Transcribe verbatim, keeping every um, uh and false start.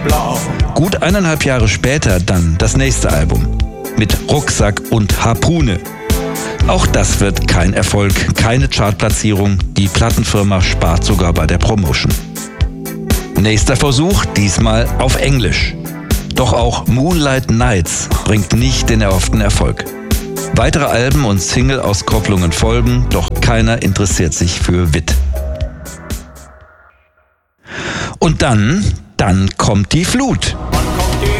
blau. Gut eineinhalb Jahre später dann das nächste Album mit Rucksack und Harpune. Auch das wird kein Erfolg, keine Chartplatzierung. Die Plattenfirma spart sogar bei der Promotion. Nächster Versuch, diesmal auf Englisch. Doch auch Moonlight Nights bringt nicht den erhofften Erfolg. Weitere Alben und Single-Auskopplungen folgen, doch keiner interessiert sich für Witt. Und dann, dann kommt die Flut.